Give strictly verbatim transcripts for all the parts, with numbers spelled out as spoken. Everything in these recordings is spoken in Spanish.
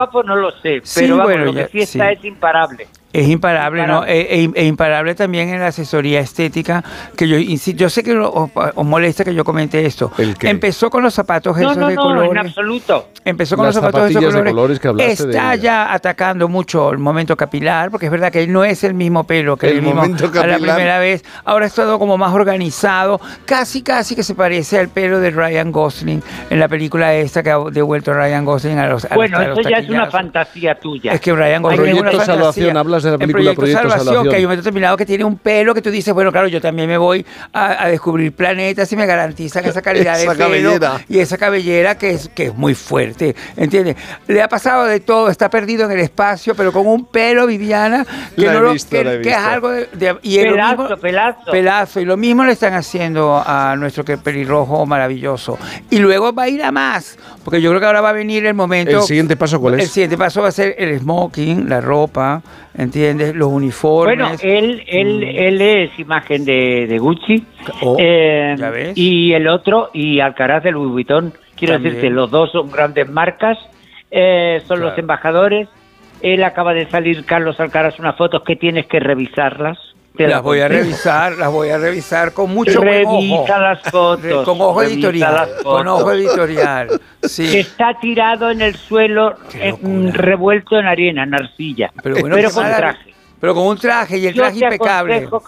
guapo no lo sé, Sí, pero vamos, bueno, lo que ya- sí está sí. es imparable. Es imparable, ¿no? Imparable. E, e- e imparable también en la asesoría estética, que yo insi- yo sé que lo- os, os molesta que yo comente esto. ¿El qué? Empezó con los zapatos No, esos no, de no, en colores. absoluto. Empezó con Las los zapatos esos zapatillas de colores. colores que hablaste Está de- ya atacando mucho el momento capilar, porque es verdad que no es el mismo pelo que El el mismo momento a la capilar. primera vez. Ahora es todo como más organizado, casi casi que se parece al pelo de Ryan Gosling en la película esta que ha devuelto Ryan Gosling a los a Bueno, los- a los eso ya es una taquillazos. fantasía tuya. Es que Ryan Gosling Hay es que- una Proyecto fantasía. Salvación, hablas de la En película Proyecto Salvación. que hay un momento determinado que tiene un pelo que tú dices, bueno, claro, yo también me voy a, a descubrir planetas y me garantizan esa calidad Esa de pelo cabellera. y esa cabellera que es, que es muy fuerte, ¿entiendes? Le ha pasado de todo, está perdido en el espacio, pero con un pelo, Viviana, que, La he no lo- visto, que- la he que es visto. algo de... de- y es lo Pelazo, mismo- pelazo. Pelazo, y lo mismo le están haciendo a nuestro que pelirrojo maravilloso. Y luego va a ir a más, porque yo creo que ahora va a venir el momento... ¿El siguiente paso cuál es? El siguiente paso va a ser el smoking, la ropa, ¿entiendes? Los uniformes. Bueno, él, él, él es imagen de, de Gucci. Oh, eh, ya ves. Y el otro, y Alcaraz de Louis Vuitton. Quiero También. decirte, los dos son grandes marcas, eh, son Claro. los embajadores. Él acaba de salir, Carlos Alcaraz, unas fotos que tienes que revisarlas. Te Las voy a aconsejo. revisar, las voy a revisar con mucho buen ojo. Revisa las fotos. Con ojo revisa editorial, las con ojo fotos. editorial. Que Sí. está tirado en el suelo, Qué eh, mm, locura. revuelto en arena, en arcilla. Pero bueno, pero qué con maravilla. traje. Pero con un traje y el Yo traje te impecable. aconsejo-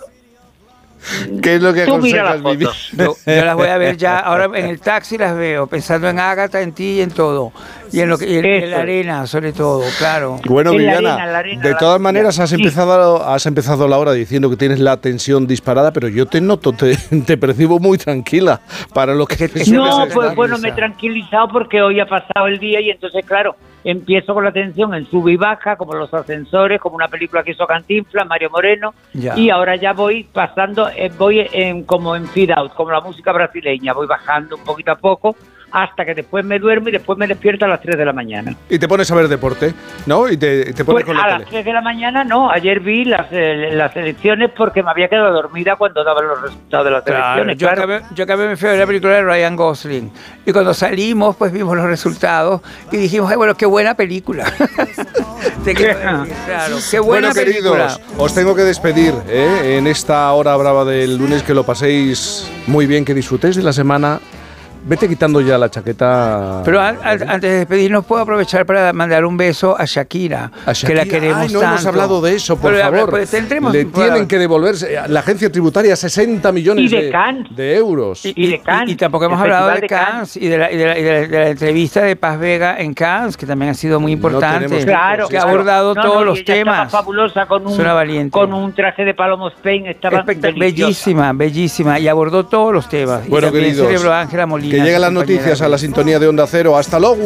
¿Qué es lo que Tú mira aconsejas, las Vivi? fotos. Yo, yo las voy a ver ya, ahora en el taxi las veo, pensando en Ágata, en ti y en todo. Y en, lo que, y en, en Eso la es. arena, sobre todo, claro. Bueno, En la Viviana, arena, la arena, de la todas arena. maneras has Sí. empezado, has empezado la hora diciendo que tienes la tensión disparada, pero yo te noto, te, te percibo muy tranquila para lo que... Es que- suele No, ser. pues bueno, tranquiliza. me he tranquilizado porque hoy ha pasado el día y entonces, claro, empiezo con la tensión en sub y baja, como los ascensores, como una película que hizo Cantinflas, Mario Moreno, Ya. y ahora ya voy pasando, eh, voy en, como en fade out, como la música brasileña, voy bajando un poquito a poco hasta que después me duermo y después me despierto a las tres de la mañana. Y te pones a ver deporte, ¿no? Y te, te pones Pues con a la las tele. tres de la mañana no, ayer vi las, eh, las elecciones porque me había quedado dormida cuando daban los resultados de las Claro, elecciones. yo, claro. acabé, yo acabé me fui a ver la película de Ryan Gosling y cuando salimos pues vimos los resultados y dijimos, ay bueno, qué buena película. Te quiero decir, claro, qué buena Bueno, película. queridos, os tengo que despedir ¿eh? en esta hora brava del lunes, que lo paséis muy bien, que disfrutéis de la semana. Vete quitando ya la chaqueta. Pero an- an- antes de despedirnos, puedo aprovechar para mandar un beso a Shakira, A Shakira. que la queremos Ay, no hemos tanto. hablado de eso, por Pero, favor. pues, tendremos- Le pues, tienen que devolverse a la agencia tributaria sesenta millones Y de de, Cannes. de euros. Y, Y de y- Cannes, y tampoco hemos el hablado de Festival de Cannes y de la, y de la- y de la- de la entrevista de Paz Vega en Cannes, que también ha sido muy importante. tenemos Claro, que ha claro. abordado No, todos no, y los ella estaba temas. fabulosa con Es un, una valiente. con un traje de Palomo Spain, estaba Espectac- deliciosa. bellísima, bellísima, y abordó todos los temas. Bueno, y también queridos, celebró a Ángela Molina. que lleguen su las compañera noticias a de- la sintonía de Onda Cero. ¡Hasta luego!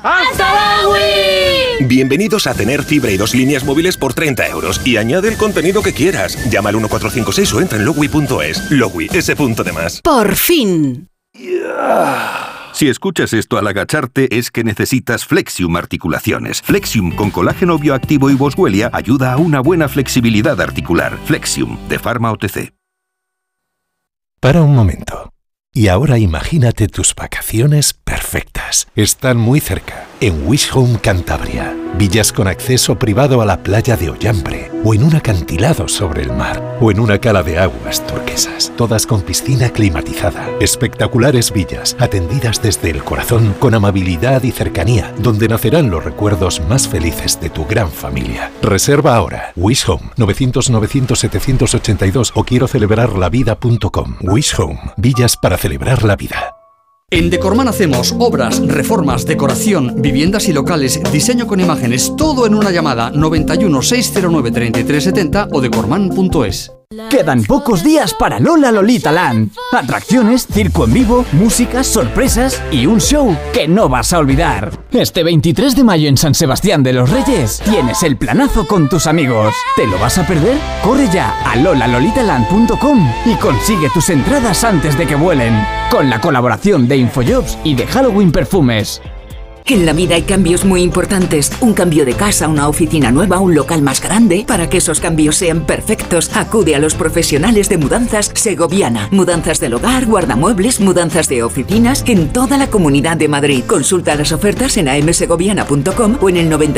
Bienvenidos a tener fibra y dos líneas móviles por treinta euros y añade el contenido que quieras. Llama al uno cuatro cinco seis o entra en logui punto es. Logui, ese punto de más. Por fin. Si escuchas esto al agacharte es que necesitas Flexium Articulaciones. Flexium con colágeno bioactivo y boswellia ayuda a una buena flexibilidad articular. Flexium, de Pharma O T C. Para un momento. Y ahora imagínate tus vacaciones perfectas. Están muy cerca, en Wish Home Cantabria. Villas con acceso privado a la playa de Ollambre, o en un acantilado sobre el mar, o en una cala de aguas turquesas, todas con piscina climatizada. Espectaculares villas, atendidas desde el corazón, con amabilidad y cercanía, donde nacerán los recuerdos más felices de tu gran familia. Reserva ahora. Wish Home, novecientos novecientos setecientos ochenta y dos o quiero celebrar la vida punto com. Wish Home, villas para celebrar la vida. En Decorman hacemos obras, reformas, decoración, viviendas y locales, diseño con imágenes, todo en una llamada noventa y uno, seiscientos nueve, treinta y tres setenta o decorman punto es. Quedan pocos días para Lola Lolita Land. Atracciones, circo en vivo, música, sorpresas y un show que no vas a olvidar. Este veintitrés de mayo en San Sebastián de los Reyes tienes el planazo con tus amigos. ¿Te lo vas a perder? Corre ya a lola lolita land punto com y consigue tus entradas antes de que vuelen. Con la colaboración de Infojobs y de Halloween Perfumes. En la vida hay cambios muy importantes. Un cambio de casa, una oficina nueva, un local más grande. Para que esos cambios sean perfectos, acude a los profesionales de Mudanzas Segoviana. Mudanzas del hogar, guardamuebles, mudanzas de oficinas en toda la Comunidad de Madrid. Consulta las ofertas en a m segoviana punto com o en el noventa